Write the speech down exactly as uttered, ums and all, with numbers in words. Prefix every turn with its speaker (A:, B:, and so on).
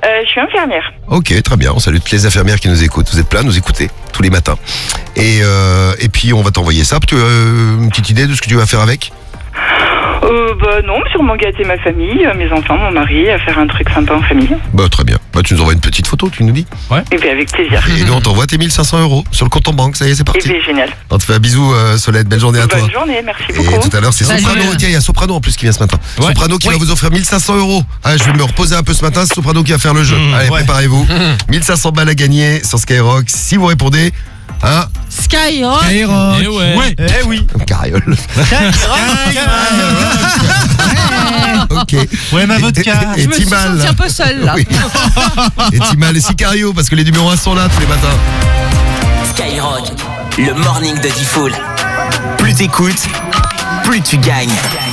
A: Euh, je suis infirmière.
B: Ok, très bien. On salue toutes les infirmières qui nous écoutent. Vous êtes plein à nous écouter tous les matins. Et, euh, et puis, on va t'envoyer ça. Tu as euh, une petite idée de ce que tu vas faire avec ?
A: Euh, bah non, sûrement gâter ma famille, euh, mes enfants, mon mari, à faire un truc sympa en famille.
B: Bah très bien. Bah tu nous envoies une petite photo, tu nous dis.
C: Ouais.
A: Et bien avec plaisir.
B: Et nous on t'envoie tes mille cinq cents euros sur le compte en banque. Ça y est, c'est
A: Et
B: parti.
A: bien génial.
B: On te fait un bisou, euh, Solène. Belle journée à toi.
A: Bonne journée, merci
B: Et
A: beaucoup.
B: tout à l'heure, c'est
D: Salut.
B: Soprano. Tiens, il y a Soprano en plus qui vient ce matin.
C: Ouais.
B: Soprano qui
C: Oui.
B: va vous offrir mille cinq cents euros. Ah, je vais me reposer un peu ce matin. C'est Soprano qui va faire le jeu.
C: Mmh,
B: Allez,
C: ouais.
B: préparez-vous. mille cinq cents balles à gagner sur Skyrock. Si vous répondez, hein,
D: Skyrock.
C: Skyrock. Eh ouais.
E: Eh oui.
B: carriole. Ok.
E: Ouais, ma vodka.
B: Et, et,
D: Je me suis
B: Timal.
D: sentie un peu seule là.
B: Oui. Et Timal et Sicario parce que les numéros un sont là tous les matins.
F: Skyrock, le morning de Diffoul. Plus t'écoutes, plus tu gagnes.